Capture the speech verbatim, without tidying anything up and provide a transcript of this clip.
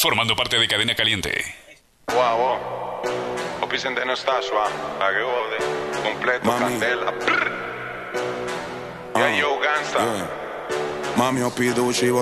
formando parte de Cadena Caliente. Wow, wow. Opicente no está suave, la que jode. Completo, Mami. candela. Ya yo, gangsta. Yeah. Mami, eu pido o chivo